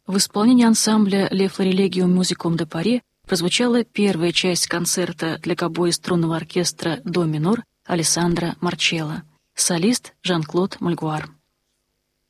В исполнении ансамбля «Le Florilegium Musicum de Paris» прозвучала первая часть концерта для гобои струнного оркестра «До минор» Алессандро Марчелло, солист Жан-Клод Мальгуар.